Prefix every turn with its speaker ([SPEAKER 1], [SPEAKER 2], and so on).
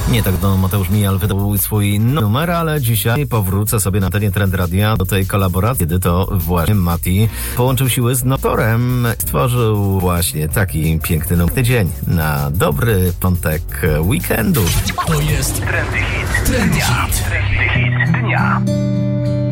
[SPEAKER 1] Nie tak dawno Mateusz Mijal wydał swój numer, ale dzisiaj powrócę sobie na antenie Trend Radia do tej kolaboracji, kiedy to właśnie Mati połączył siły z Notorem. Stworzył właśnie taki piękny numer. Dzień na dobry piątek weekendu.
[SPEAKER 2] To jest Trendy Hit dnia.